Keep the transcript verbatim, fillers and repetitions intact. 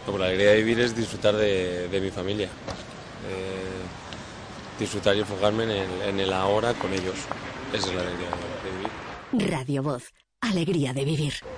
Pues la alegría de vivir es disfrutar de, de mi familia, eh, disfrutar y enfocarme en el, en el ahora con ellos. Esa es la alegría de, de vivir. Radio Voz, alegría de vivir.